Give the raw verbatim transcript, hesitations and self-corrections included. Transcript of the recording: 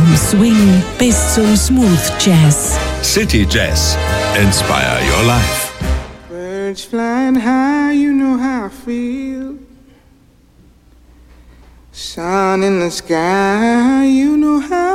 Vom Swing bis zum Smooth Jazz. City Jazz. Inspire your life. Birds flying high, you know how I feel. Sun in the sky, you know how